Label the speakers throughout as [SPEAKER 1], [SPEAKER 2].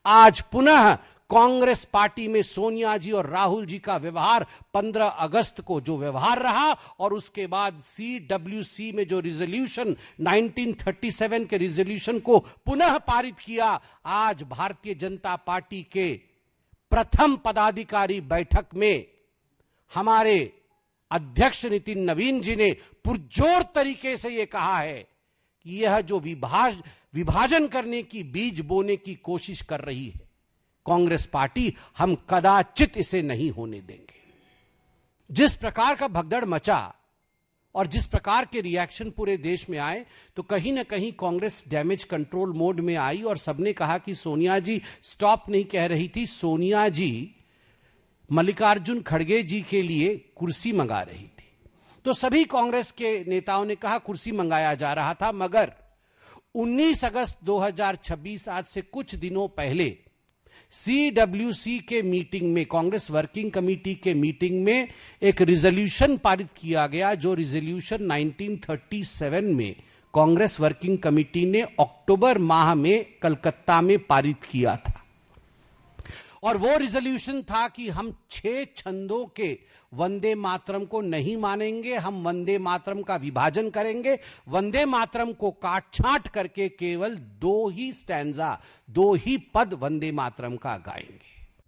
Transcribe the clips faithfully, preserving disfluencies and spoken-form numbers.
[SPEAKER 1] आज पुनः कांग्रेस पार्टी में सोनिया जी और राहुल जी का व्यवहार पंद्रह अगस्त को जो व्यवहार रहा और उसके बाद सीडब्ल्यूसी में जो रिजोल्यूशन उन्नीस सौ सैंतीस के रिजोल्यूशन को पुनः पारित किया, आज भारतीय जनता पार्टी के प्रथम पदाधिकारी बैठक में हमारे अध्यक्ष नितिन नवीन जी ने पुरजोर तरीके से यह कहा है कि यह जो विभाज विभाजन करने की बीज बोने की कोशिश कर रही है कांग्रेस पार्टी, हम कदाचित इसे नहीं होने देंगे। जिस प्रकार का भगदड़ मचा और जिस प्रकार के रिएक्शन पूरे देश में आए, तो कहीं ना कहीं कांग्रेस डैमेज कंट्रोल मोड में आई और सबने कहा कि सोनिया जी स्टॉप नहीं कह रही थी, सोनिया जी मल्लिकार्जुन खड़गे जी के लिए कुर्सी मंगा रही थी। तो सभी कांग्रेस के नेताओं ने कहा कुर्सी मंगाया जा रहा था, मगर उन्नीस अगस्त दो हज़ार छब्बीस, आज से कुछ दिनों पहले सीडब्ल्यूसी के मीटिंग में, कांग्रेस वर्किंग कमेटी के मीटिंग में एक रिजोल्यूशन पारित किया गया, जो रिजोल्यूशन उन्नीस सौ सैंतीस में कांग्रेस वर्किंग कमेटी ने अक्टूबर माह में कलकत्ता में पारित किया था। और वो रिजोल्यूशन था कि हम छह छंदों के वंदे मातरम को नहीं मानेंगे, हम वंदे मातरम का विभाजन करेंगे, वंदे मातरम को काट छांट करके केवल दो ही स्टैंजा, दो ही पद वंदे मातरम का गाएंगे।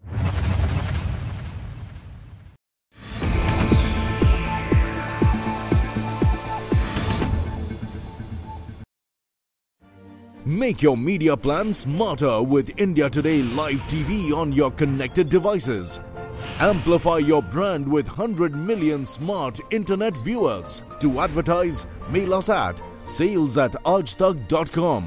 [SPEAKER 2] Make your media plan smarter with India Today Live T V on your connected devices. Amplify your brand with one hundred million smart internet viewers. To advertise, mail us at sales at aajtak dot com.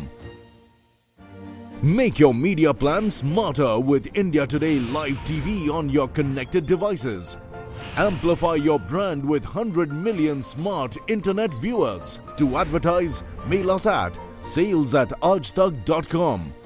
[SPEAKER 2] Make your media plan smarter with India Today Live T V on your connected devices. Amplify your brand with one hundred million smart internet viewers. To advertise, mail us at sales at aajtak dot com.